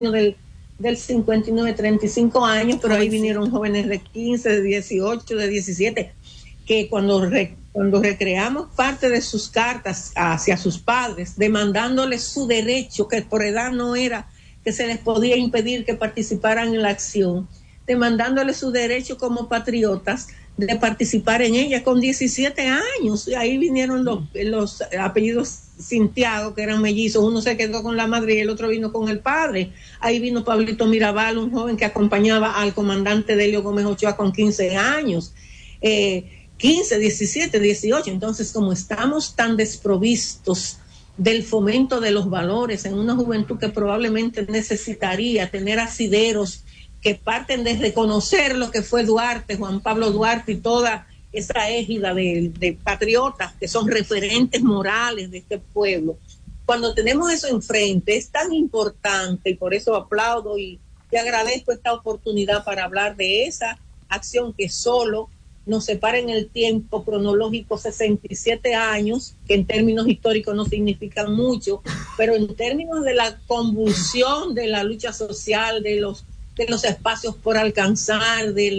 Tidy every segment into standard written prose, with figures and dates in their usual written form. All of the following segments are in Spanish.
del 59, 35 años, pero ahí vinieron jóvenes de 15, de 18, de 17, que cuando recreamos parte de sus cartas hacia sus padres, demandándoles su derecho, que por edad no era que se les podía impedir que participaran en la acción, demandándoles su derecho como patriotas de participar en ella con 17 años. Y ahí vinieron los apellidos Santiago, que eran mellizos, uno se quedó con la madre y el otro vino con el padre. Ahí vino Pablito Mirabal, un joven que acompañaba al comandante Delio Gómez Ochoa con 15 años, 15, 17, 18. Entonces, como estamos tan desprovistos del fomento de los valores en una juventud que probablemente necesitaría tener asideros que parten de reconocer lo que fue Duarte, Juan Pablo Duarte y toda esa égida de patriotas que son referentes morales de este pueblo. Cuando tenemos eso enfrente, es tan importante, y por eso aplaudo y te agradezco esta oportunidad para hablar de esa acción que solo nos separa en el tiempo cronológico 67 años, que en términos históricos no significan mucho, pero en términos de la convulsión de la lucha social, de los espacios por alcanzar, de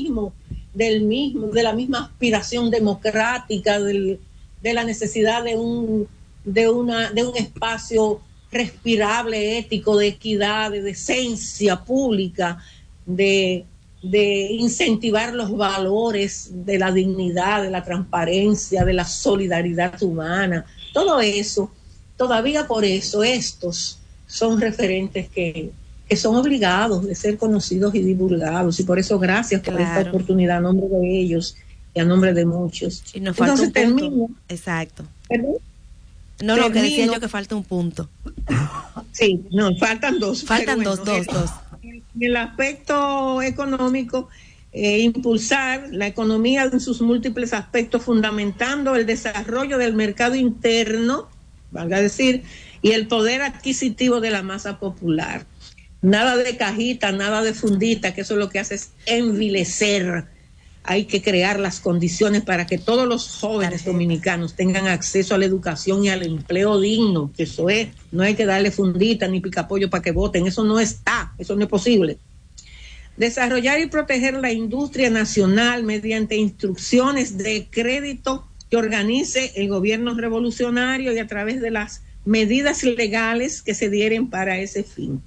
la misma aspiración democrática, de la necesidad de un espacio respirable, ético, de equidad, de decencia pública, de incentivar los valores de la dignidad, de la transparencia, de la solidaridad humana. Todo eso, todavía por eso, estos son referentes que son obligados de ser conocidos y divulgados, y por eso gracias por esta oportunidad a nombre de ellos y a nombre de muchos. Y nos falta un punto. Termino. Exacto. ¿Perdón? No, que decía yo que falta un punto. Sí, no, faltan dos. Faltan dos. En el aspecto económico, impulsar la economía en sus múltiples aspectos, fundamentando el desarrollo del mercado interno, valga decir, y el poder adquisitivo de la masa popular. Nada de cajita, nada de fundita, que eso lo que hace es envilecer. Hay que crear las condiciones para que todos los jóvenes dominicanos tengan acceso a la educación y al empleo digno, que eso es, no hay que darle fundita ni picapollo para que voten, eso no está, eso no es posible. Desarrollar y proteger la industria nacional mediante instrucciones de crédito que organice el gobierno revolucionario y a través de las medidas legales que se dieren para ese fin.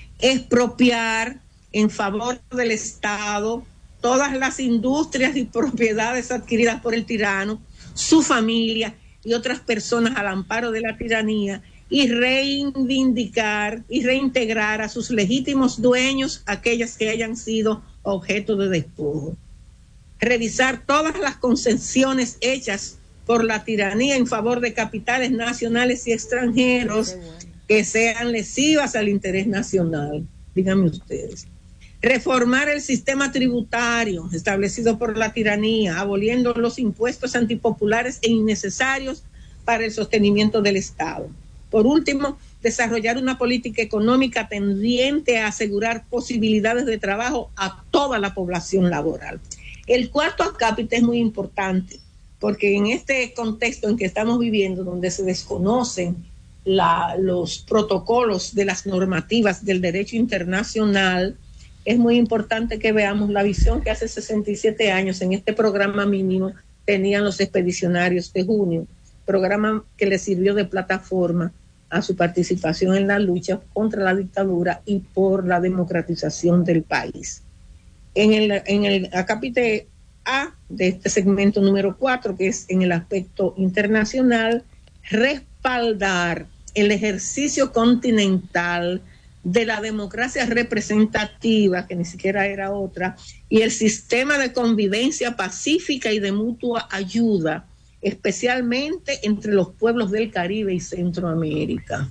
Expropiar en favor del Estado todas las industrias y propiedades adquiridas por el tirano, su familia y otras personas al amparo de la tiranía, y reivindicar y reintegrar a sus legítimos dueños aquellas que hayan sido objeto de despojo. Revisar todas las concesiones hechas por la tiranía en favor de capitales nacionales y extranjeros que sean lesivas al interés nacional. Díganme ustedes. Reformar el sistema tributario establecido por la tiranía, aboliendo los impuestos antipopulares e innecesarios para el sostenimiento del Estado. Por último, desarrollar una política económica tendiente a asegurar posibilidades de trabajo a toda la población laboral. El cuarto acápite es muy importante, porque en este contexto en que estamos viviendo, donde se desconocen los protocolos de las normativas del derecho internacional, es muy importante que veamos la visión que hace 67 años en este programa mínimo tenían los expedicionarios de junio, programa que les sirvió de plataforma a su participación en la lucha contra la dictadura y por la democratización del país. En el acápite A de este segmento número 4, que es en el aspecto internacional, respaldar el ejercicio continental de la democracia representativa, que ni siquiera era otra, y el sistema de convivencia pacífica y de mutua ayuda, especialmente entre los pueblos del Caribe y Centroamérica.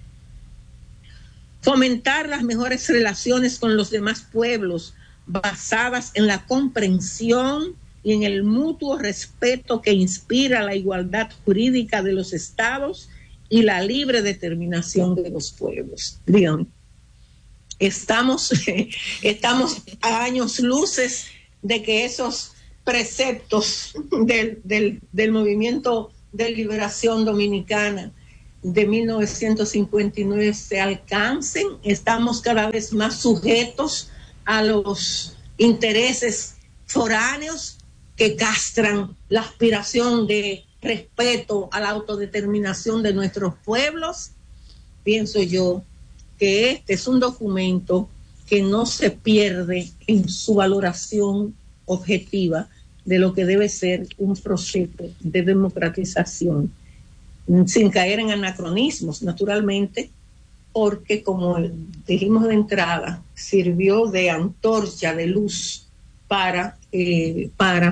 Fomentar las mejores relaciones con los demás pueblos, basadas en la comprensión y en el mutuo respeto que inspira la igualdad jurídica de los estados y la libre determinación de los pueblos. Díganme. Estamos a años luces de que esos preceptos del movimiento de liberación dominicana de 1959 se alcancen. Estamos cada vez más sujetos a los intereses foráneos que castran la aspiración de respeto a la autodeterminación de nuestros pueblos. Pienso yo que este es un documento que no se pierde en su valoración objetiva de lo que debe ser un proceso de democratización, sin caer en anacronismos, naturalmente, porque, como dijimos de entrada, sirvió de antorcha de luz para el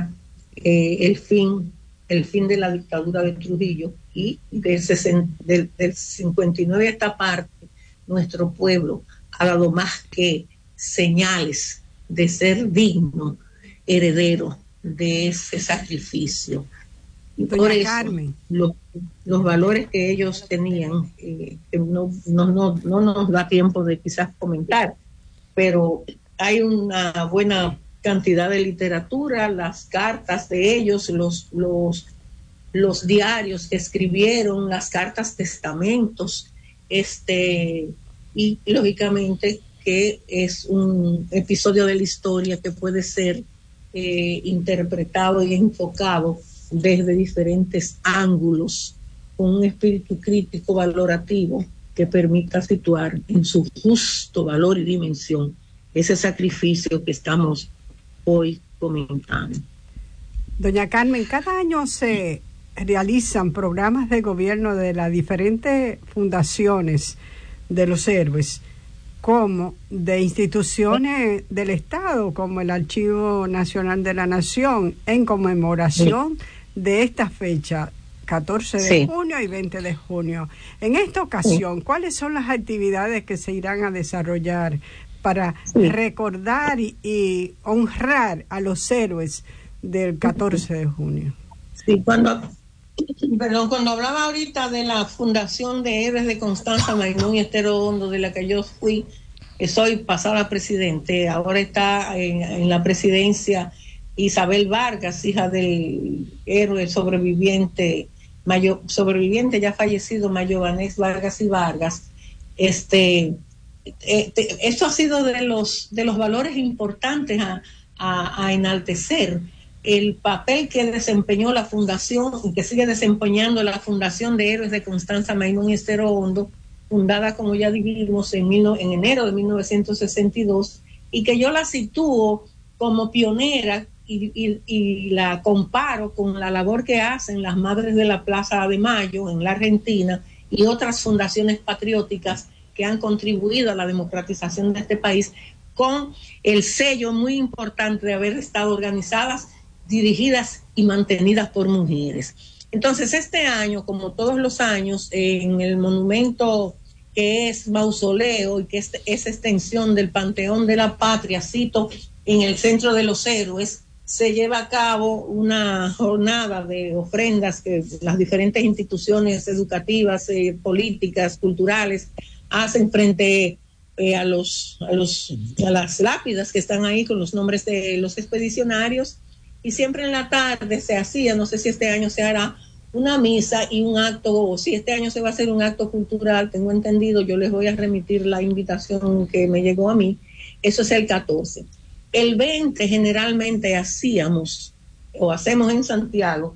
fin de la dictadura de Trujillo, y del 59 a esta parte, nuestro pueblo ha dado más que señales de ser digno heredero de ese sacrificio. Y por eso, Carmen, los valores que ellos tenían, no nos da tiempo de quizás comentar, pero hay una buena cantidad de literatura, las cartas de ellos, los diarios que escribieron, las cartas testamentos, y lógicamente que es un episodio de la historia que puede ser interpretado y enfocado desde diferentes ángulos, con un espíritu crítico valorativo que permita situar en su justo valor y dimensión ese sacrificio que estamos hoy comentando. Doña Carmen, cada año se realizan programas de gobierno de las diferentes fundaciones de los héroes, como de instituciones del Estado, como el Archivo Nacional de la Nación, en conmemoración de esta fecha, 14 de junio y 20 de junio. En esta ocasión, ¿cuáles son las actividades que se irán a desarrollar para recordar y honrar a los héroes del 14 de junio? Sí, cuando hablaba ahorita de la Fundación de Héroes de Constanza Maynón y Estero Hondo, de la que yo fui, soy pasada presidente, ahora está en la presidencia Isabel Vargas, hija del héroe sobreviviente ya fallecido, Mayobanés Vargas y Vargas. Esto ha sido de los valores importantes a enaltecer, el papel que desempeñó la fundación y que sigue desempeñando la Fundación de Héroes de Constanza Maynón y Estero Hondo, fundada, como ya dijimos, en enero de 1962, y que yo la sitúo como pionera y la comparo con la labor que hacen las Madres de la Plaza de Mayo en la Argentina y otras fundaciones patrióticas que han contribuido a la democratización de este país, con el sello muy importante de haber estado organizadas, dirigidas y mantenidas por mujeres. Entonces, este año, como todos los años, en el monumento que es mausoleo y que es extensión del Panteón de la Patria, cito, en el Centro de los Héroes, se lleva a cabo una jornada de ofrendas que las diferentes instituciones educativas, políticas, culturales hacen frente a las lápidas que están ahí con los nombres de los expedicionarios, y siempre en la tarde se hacía, no sé si este año se hará, una misa y un acto, o si este año se va a hacer un acto cultural, tengo entendido, yo les voy a remitir la invitación que me llegó a mí. Eso es el 14. El 20 generalmente hacemos en Santiago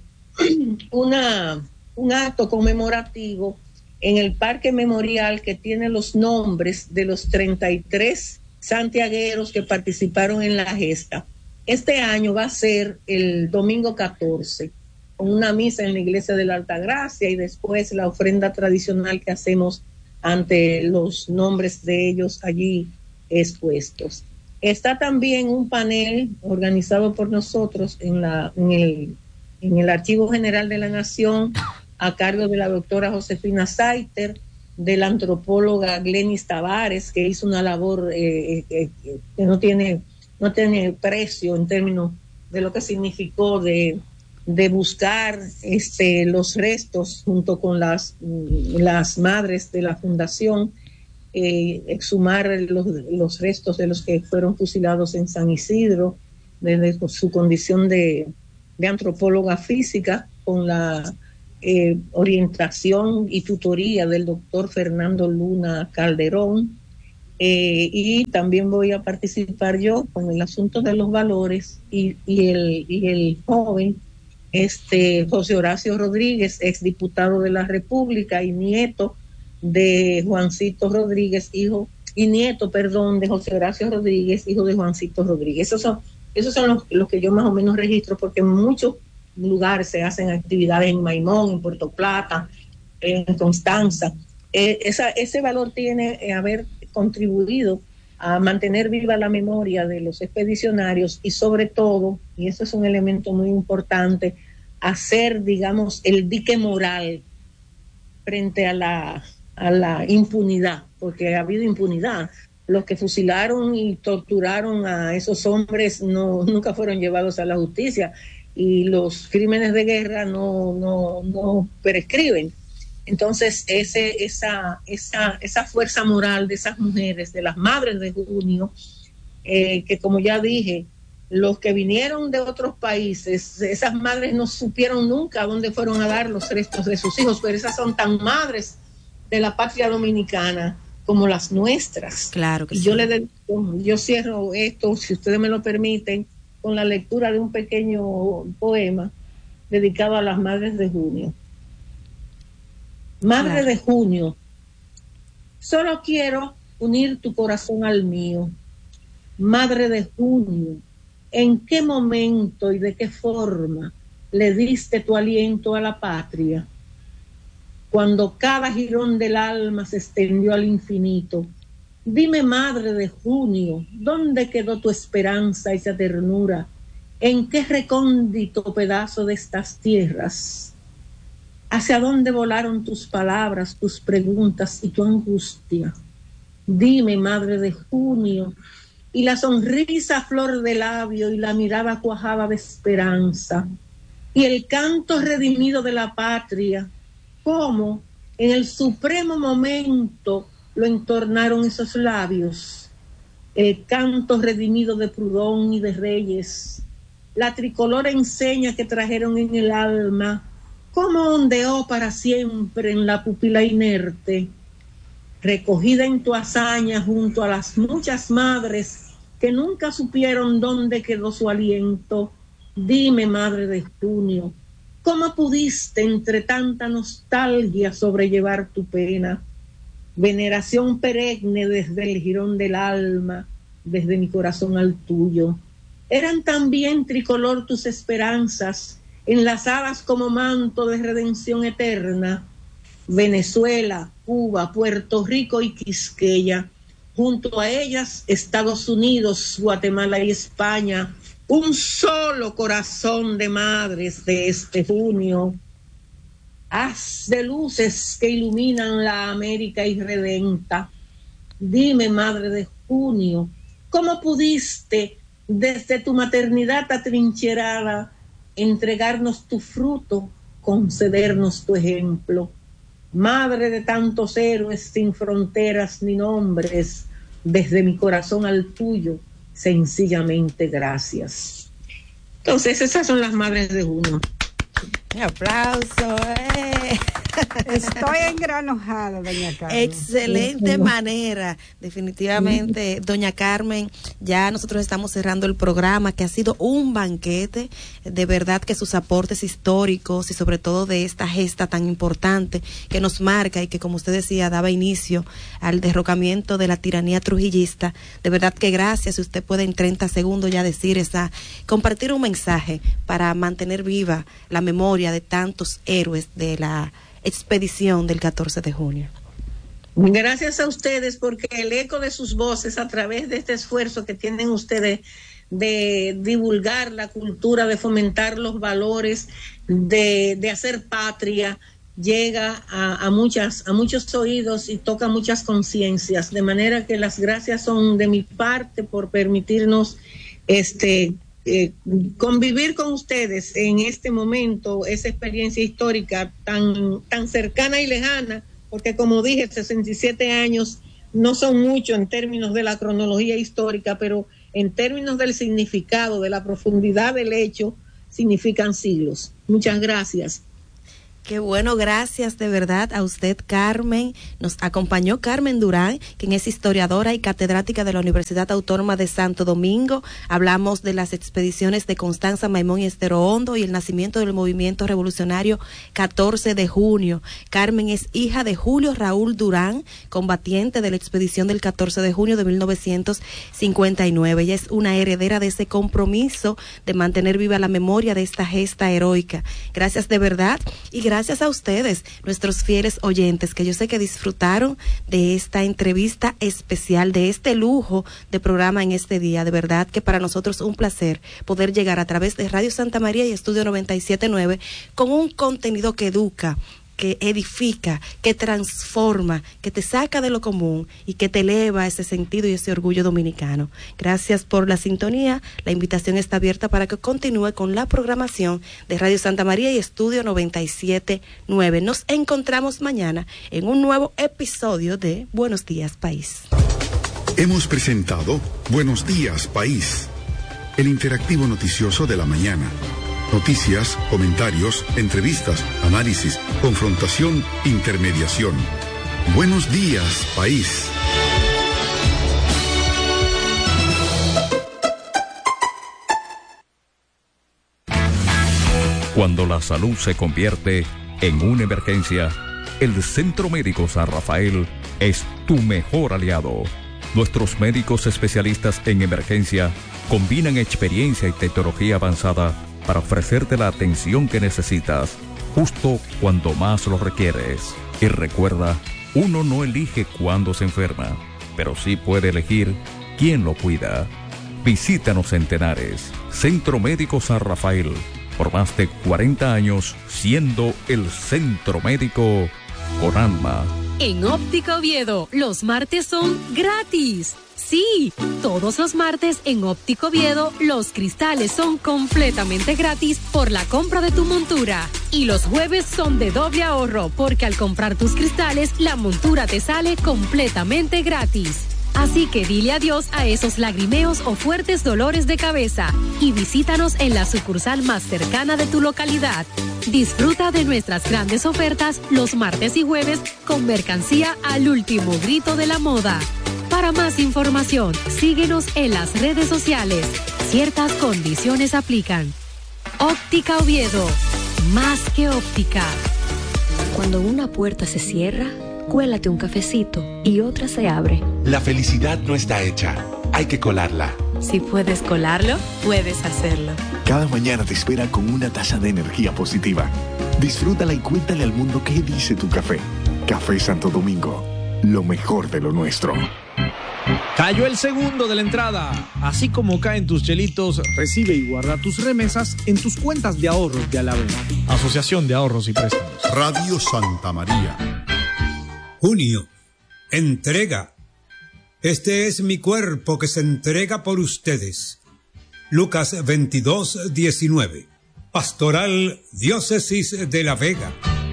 un acto conmemorativo en el Parque Memorial, que tiene los nombres de los 33 santiagueros que participaron en la gesta. Este año va a ser el domingo 14, con una misa en la iglesia de la Altagracia y después la ofrenda tradicional que hacemos ante los nombres de ellos allí expuestos. Está también un panel organizado por nosotros en el Archivo General de la Nación, a cargo de la doctora Josefina Saiter, de la antropóloga Glenis Tavares, que hizo una labor que no tiene precio en términos de lo que significó de buscar los restos junto con las madres de la fundación, exhumar los restos de los que fueron fusilados en San Isidro, desde su condición de antropóloga física, con la orientación y tutoría del doctor Fernando Luna Calderón, y también voy a participar yo con el asunto de los valores y el joven José Horacio Rodríguez, exdiputado de la República y nieto de Juancito Rodríguez, de José Horacio Rodríguez, hijo de Juancito Rodríguez. Esos son los que yo más o menos registro, porque en muchos lugares se hacen actividades en Maimón, en Puerto Plata, en Constanza. Ese valor tiene haber contribuido a mantener viva la memoria de los expedicionarios y sobre todo, y eso es un elemento muy importante, hacer, digamos, el dique moral frente a la impunidad, porque ha habido impunidad. Los que fusilaron y torturaron a esos hombres nunca fueron llevados a la justicia, y los crímenes de guerra no prescriben. Entonces, esa fuerza moral de esas mujeres, de las madres de junio, que como ya dije, los que vinieron de otros países, esas madres no supieron nunca a dónde fueron a dar los restos de sus hijos, pero esas son tan madres de la patria dominicana como las nuestras. Claro que y sí. Yo cierro esto, si ustedes me lo permiten, con la lectura de un pequeño poema dedicado a las madres de junio. Madre Claro. de junio, solo quiero unir tu corazón al mío. Madre de junio, ¿en qué momento y de qué forma le diste tu aliento a la patria? Cuando cada jirón del alma se extendió al infinito. Dime, madre de junio, ¿dónde quedó tu esperanza y esa ternura? ¿En qué recóndito pedazo de estas tierras? ¿Hacia dónde volaron tus palabras, tus preguntas y tu angustia? Dime, madre de junio, y la sonrisa flor de labio y la mirada cuajada de esperanza, y el canto redimido de la patria, ¿cómo en el supremo momento lo entornaron esos labios? El canto redimido de Prudón y de Reyes, la tricolor enseña que trajeron en el alma, ¿cómo ondeó para siempre en la pupila inerte? Recogida en tu hazaña junto a las muchas madres que nunca supieron dónde quedó su aliento. Dime, madre de junio, ¿cómo pudiste entre tanta nostalgia sobrellevar tu pena? Veneración perenne desde el jirón del alma, desde mi corazón al tuyo. Eran también tricolor tus esperanzas, enlazadas como manto de redención eterna. Venezuela, Cuba, Puerto Rico y Quisqueya, junto a ellas Estados Unidos, Guatemala y España, un solo corazón de madres de este junio. Haz de luces que iluminan la América irredenta. Dime, madre de junio, ¿cómo pudiste desde tu maternidad atrincherada entregarnos tu fruto, concedernos tu ejemplo? Madre de tantos héroes sin fronteras ni nombres, desde mi corazón al tuyo, sencillamente gracias. Entonces, esas son las madres de junio. Un aplauso. Estoy engranojada, doña Carmen. Excelente manera, definitivamente, doña Carmen. Ya nosotros estamos cerrando el programa, que ha sido un banquete. De verdad que sus aportes históricos y sobre todo de esta gesta tan importante que nos marca y que, como usted decía, daba inicio al derrocamiento de la tiranía trujillista. De verdad que gracias. Si usted puede en 30 segundos ya decir compartir un mensaje para mantener viva la memoria de tantos héroes de la expedición del 14 de junio. Gracias a ustedes, porque el eco de sus voces a través de este esfuerzo que tienen ustedes de divulgar la cultura, de fomentar los valores, de hacer patria, llega a muchos oídos y toca muchas conciencias, de manera que las gracias son de mi parte por permitirnos convivir con ustedes en este momento, esa experiencia histórica tan cercana y lejana, porque como dije, 67 años no son mucho en términos de la cronología histórica, pero en términos del significado, de la profundidad del hecho, significan siglos. Muchas gracias. Qué bueno, gracias de verdad a usted, Carmen. Nos acompañó Carmen Durán, quien es historiadora y catedrática de la Universidad Autónoma de Santo Domingo. Hablamos de las expediciones de Constanza Maimón y Estero Hondo y el nacimiento del movimiento revolucionario 14 de junio. Carmen es hija de Julio Raúl Durán, combatiente de la expedición del 14 de junio de 1959. Ella es una heredera de ese compromiso de mantener viva la memoria de esta gesta heroica. Gracias de verdad y gracias a ustedes, nuestros fieles oyentes, que yo sé que disfrutaron de esta entrevista especial, de este lujo de programa en este día. De verdad que para nosotros un placer poder llegar a través de Radio Santa María y Estudio 97.9 con un contenido que educa, que edifica, que transforma, que te saca de lo común y que te eleva ese sentido y ese orgullo dominicano. Gracias por la sintonía. La invitación está abierta para que continúe con la programación de Radio Santa María y Estudio 97.9. Nos encontramos mañana en un nuevo episodio de Buenos Días País. Hemos presentado Buenos Días País, el interactivo noticioso de la mañana. Noticias, comentarios, entrevistas, análisis, confrontación, intermediación. Buenos días, país. Cuando la salud se convierte en una emergencia, el Centro Médico San Rafael es tu mejor aliado. Nuestros médicos especialistas en emergencia combinan experiencia y tecnología avanzada para ofrecerte la atención que necesitas, justo cuando más lo requieres. Y recuerda, uno no elige cuándo se enferma, pero sí puede elegir quién lo cuida. Visítanos en Tenares, Centro Médico San Rafael, por más de 40 años siendo el centro médico con alma. En Óptica Oviedo, los martes son gratis. Sí, todos los martes en Óptico Oviedo los cristales son completamente gratis por la compra de tu montura. Y los jueves son de doble ahorro porque al comprar tus cristales la montura te sale completamente gratis. Así que dile adiós a esos lagrimeos o fuertes dolores de cabeza y visítanos en la sucursal más cercana de tu localidad. Disfruta de nuestras grandes ofertas los martes y jueves con mercancía al último grito de la moda. Para más información, síguenos en las redes sociales. Ciertas condiciones aplican. Óptica Oviedo, más que óptica. Cuando una puerta se cierra, cuélate un cafecito y otra se abre. La felicidad no está hecha, hay que colarla. Si puedes colarlo, puedes hacerlo. Cada mañana te espera con una taza de energía positiva. Disfrútala y cuéntale al mundo qué dice tu café. Café Santo Domingo, lo mejor de lo nuestro. Cayó el segundo de la entrada. Así como caen tus chelitos, recibe y guarda tus remesas en tus cuentas de ahorros de Alavena. Asociación de Ahorros y Préstamos. Radio Santa María. Junio. Entrega. Este es mi cuerpo que se entrega por ustedes. Lucas 22:19. Pastoral Diócesis de La Vega.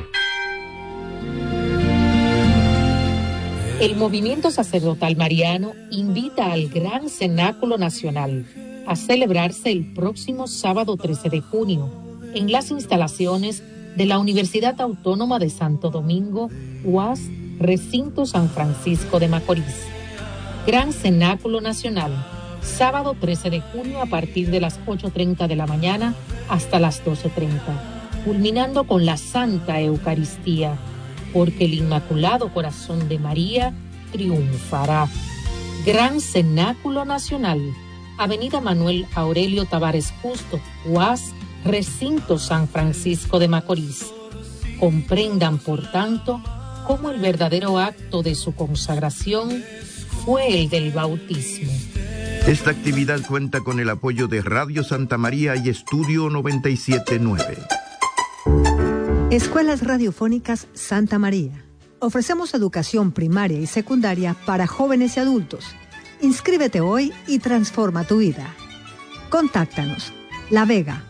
El movimiento sacerdotal mariano invita al Gran Cenáculo Nacional a celebrarse el próximo sábado 13 de junio en las instalaciones de la Universidad Autónoma de Santo Domingo, UAS, Recinto San Francisco de Macorís. Gran Cenáculo Nacional, sábado 13 de junio a partir de las 8:30 de la mañana hasta las 12:30, culminando con la Santa Eucaristía, porque el Inmaculado Corazón de María triunfará. Gran Cenáculo Nacional, Avenida Manuel Aurelio Tavares Justo, UAS, Recinto San Francisco de Macorís. Comprendan, por tanto, cómo el verdadero acto de su consagración fue el del bautismo. Esta actividad cuenta con el apoyo de Radio Santa María y Estudio 97.9. Escuelas Radiofónicas Santa María. Ofrecemos educación primaria y secundaria para jóvenes y adultos. Inscríbete hoy y transforma tu vida. Contáctanos. La Vega,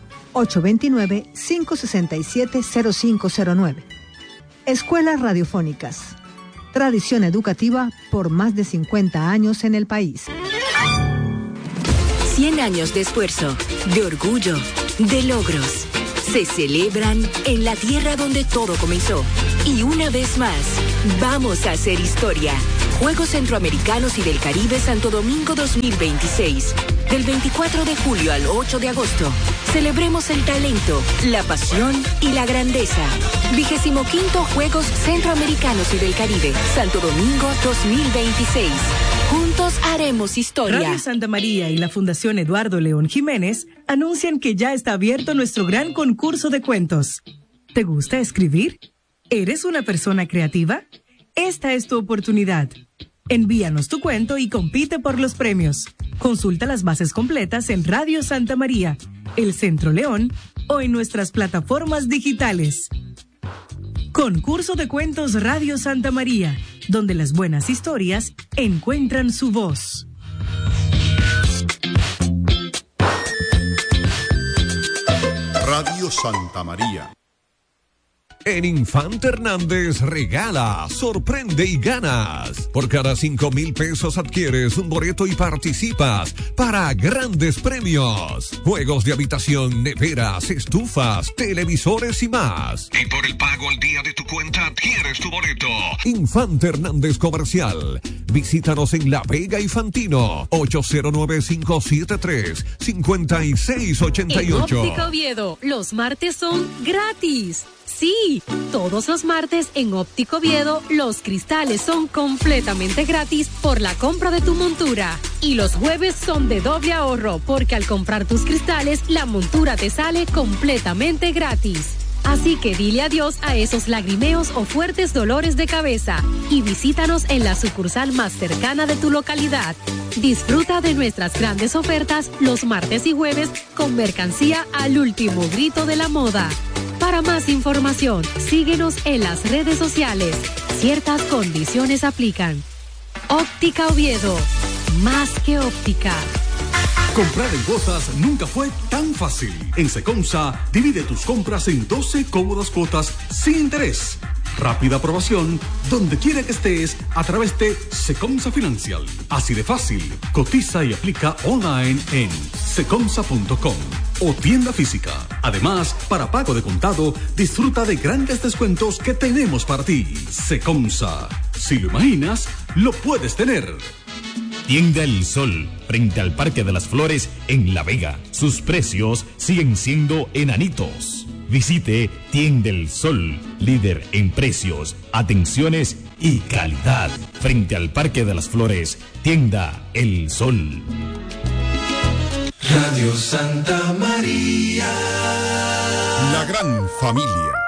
829-567-0509. Escuelas Radiofónicas. Tradición educativa por más de 50 años en el país. 100 años de esfuerzo, de orgullo, de logros. se celebran en la tierra donde todo comenzó. Y una vez más, vamos a hacer historia. Juegos Centroamericanos y del Caribe Santo Domingo 2026. Del 24 de julio al 8 de agosto. Celebremos el talento, la pasión y la grandeza. 25º Juegos Centroamericanos y del Caribe Santo Domingo 2026. Juntos haremos historia. Radio Santa María y la Fundación Eduardo León Jiménez anuncian que ya está abierto nuestro gran concurso de cuentos. ¿Te gusta escribir? ¿Eres una persona creativa? Esta es tu oportunidad. Envíanos tu cuento y compite por los premios. Consulta las bases completas en Radio Santa María, El Centro León o en nuestras plataformas digitales. Concurso de Cuentos Radio Santa María, donde las buenas historias encuentran su voz. Radio Santa María. En Infante Hernández regala, sorprende y ganas. Por cada 5,000 pesos adquieres un boleto y participas para grandes premios. Juegos de habitación, neveras, estufas, televisores y más. Y por el pago al día de tu cuenta adquieres tu boleto. Infante Hernández Comercial. Visítanos en La Vega y Fantino. 809-573-5688. En Óptica Oviedo, los martes son gratis. Sí, todos los martes en Óptico Oviedo los cristales son completamente gratis por la compra de tu montura. Y los jueves son de doble ahorro porque al comprar tus cristales la montura te sale completamente gratis. Así que dile adiós a esos lagrimeos o fuertes dolores de cabeza y visítanos en la sucursal más cercana de tu localidad. Disfruta de nuestras grandes ofertas los martes y jueves con mercancía al último grito de la moda. Para más información, síguenos en las redes sociales. Ciertas condiciones aplican. Óptica Oviedo, más que óptica. Comprar en cuotas nunca fue tan fácil. En Secomsa, divide tus compras en 12 cómodas cuotas sin interés. Rápida aprobación, donde quiera que estés, a través de Secomsa Financial. Así de fácil. Cotiza y aplica online en secomsa.com o tienda física. Además, para pago de contado, disfruta de grandes descuentos que tenemos para ti. Secomsa. Si lo imaginas, lo puedes tener. Tienda El Sol, frente al Parque de las Flores en La Vega. Sus precios siguen siendo enanitos. Visite Tienda El Sol, líder en precios, atenciones y calidad. Frente al Parque de las Flores, Tienda El Sol. Radio Santa María. La gran familia.